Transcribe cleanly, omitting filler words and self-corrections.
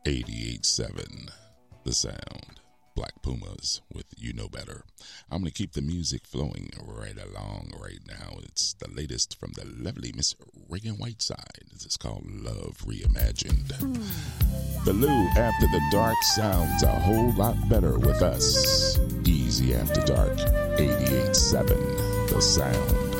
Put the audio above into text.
88.7 The Sound. Black Pumas with You Know Better. I'm going to keep the music flowing right along right now. It's the latest from the lovely Miss Reagan Whiteside. This is called Love Reimagined. Bellew After the Dark sounds a whole lot better with us. Easy After Dark, 88.7 The Sound.